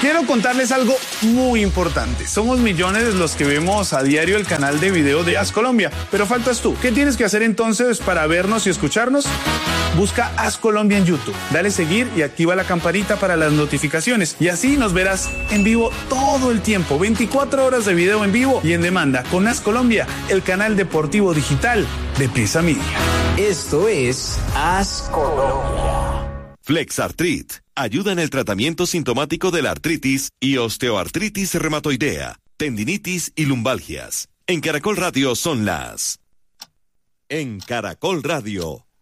Quiero contarles algo muy importante. Somos millones los que vemos a diario el canal de video de As Colombia, pero faltas tú. ¿Qué tienes que hacer entonces para vernos y escucharnos? Busca As Colombia en YouTube, dale seguir y activa la campanita para las notificaciones y así nos verás en vivo todo el tiempo, 24 horas de video en vivo y en demanda con As Colombia, el canal deportivo digital de Prisa Media. Esto es As Colombia. Flexartrit ayuda en el tratamiento sintomático de la artritis y osteoartritis reumatoidea, tendinitis y lumbalgias. En Caracol Radio son las... En Caracol Radio,